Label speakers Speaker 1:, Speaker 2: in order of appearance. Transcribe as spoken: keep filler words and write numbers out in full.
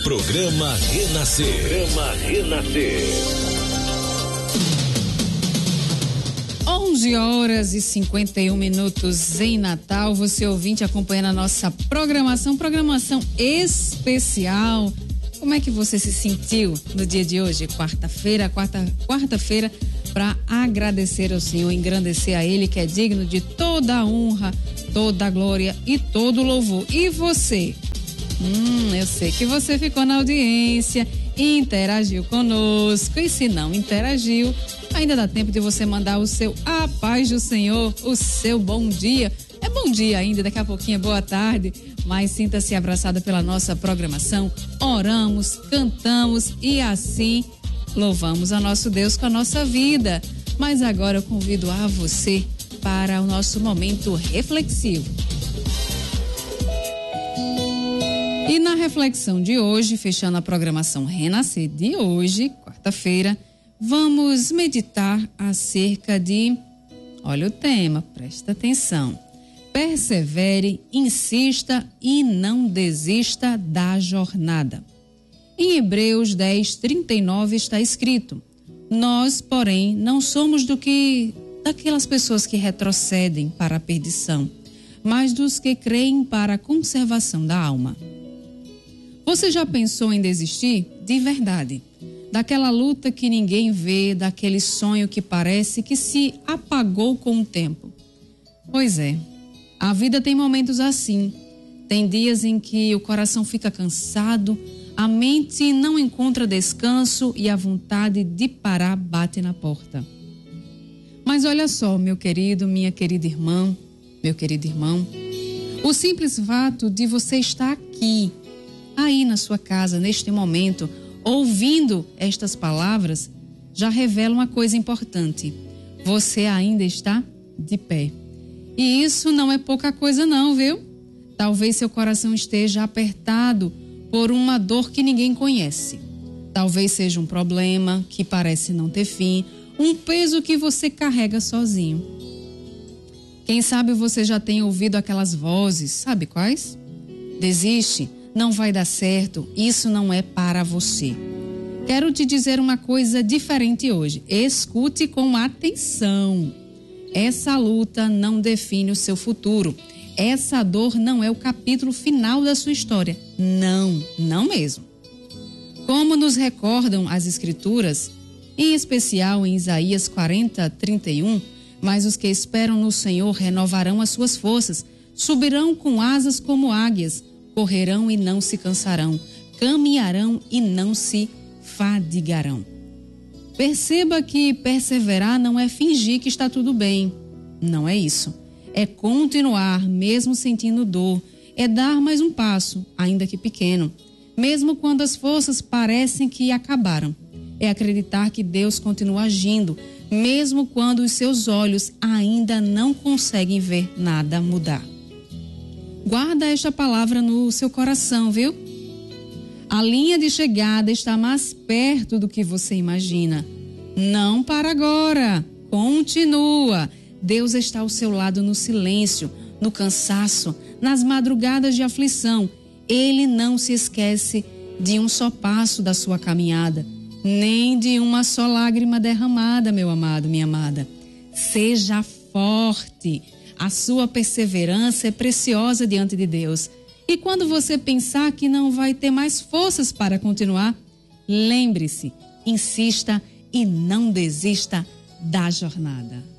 Speaker 1: Programa Renascer. Programa Renascer.
Speaker 2: onze horas e cinquenta e um minutos em Natal. Você ouvinte acompanhando a nossa programação, programação especial. Como é que você se sentiu no dia de hoje? Quarta-feira, quarta, quarta-feira, para agradecer ao Senhor, engrandecer a Ele, que é digno de toda a honra, toda a glória e todo o louvor. E você? Hum, eu sei que você ficou na audiência, interagiu conosco, e se não interagiu, ainda dá tempo de você mandar o seu a paz do Senhor, o seu bom dia. É bom dia ainda, daqui a pouquinho é boa tarde, mas sinta-se abraçada pela nossa programação. Oramos, cantamos e assim louvamos a nosso Deus com a nossa vida. Mas agora eu convido a você para o nosso momento reflexivo. E na reflexão de hoje, fechando a programação Renascer de hoje, quarta-feira, vamos meditar acerca de, olha o tema, presta atenção. Persevere, insista e não desista da jornada. Em Hebreus dez, trinta e nove está escrito: nós, porém, não somos do que daquelas pessoas que retrocedem para a perdição, mas dos que creem para a conservação da alma. Você já pensou em desistir? De verdade. Daquela luta que ninguém vê, daquele sonho que parece que se apagou com o tempo. Pois é, a vida tem momentos assim. Tem dias em que o coração fica cansado, a mente não encontra descanso e a vontade de parar bate na porta. Mas olha só, meu querido, minha querida irmã, meu querido irmão, o simples fato de você estar aqui, aí na sua casa, neste momento, ouvindo estas palavras, já revela uma coisa importante. Você ainda está de pé. E isso não é pouca coisa não, viu? Talvez seu coração esteja apertado por uma dor que ninguém conhece. Talvez seja um problema que parece não ter fim, um peso que você carrega sozinho. Quem sabe você já tem ouvido aquelas vozes, sabe quais? Desiste. Não vai dar certo, isso não é para você. Quero te dizer uma coisa diferente hoje. Escute com atenção. Essa luta não define o seu futuro. Essa dor não é o capítulo final da sua história. Não, não mesmo. Como nos recordam as Escrituras, em especial em Isaías quarenta, trinta e um, mas os que esperam no Senhor renovarão as suas forças, subirão com asas como águias, correrão e não se cansarão, caminharão e não se fadigarão. Perceba que perseverar não é fingir que está tudo bem. Não é isso. É continuar, mesmo sentindo dor. É dar mais um passo, ainda que pequeno. Mesmo quando as forças parecem que acabaram. É acreditar que Deus continua agindo, mesmo quando os seus olhos ainda não conseguem ver nada mudar. Guarda esta palavra no seu coração, viu? A linha de chegada está mais perto do que você imagina. Não para agora. Continua. Deus está ao seu lado no silêncio, no cansaço, nas madrugadas de aflição. Ele não se esquece de um só passo da sua caminhada, nem de uma só lágrima derramada, meu amado, minha amada. Seja forte. A sua perseverança é preciosa diante de Deus. E quando você pensar que não vai ter mais forças para continuar, lembre-se, insista e não desista da jornada.